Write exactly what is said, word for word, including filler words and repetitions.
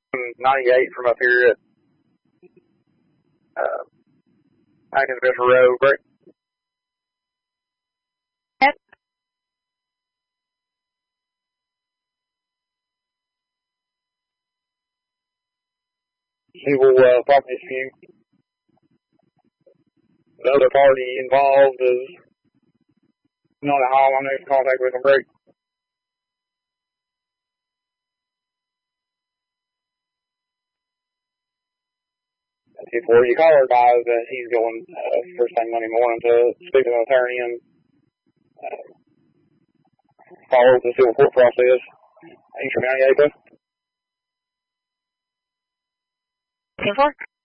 ninety-eight from up here at uh, Atkins Vista Road, right? Yep. He will uh, property dispute. The other party involved is not at all. I'm in contact with him, break. Before you call her guys that he's going uh, first thing Monday morning to speak to an attorney and uh, follow the civil court process. Thanks for ninety-eight, ten four.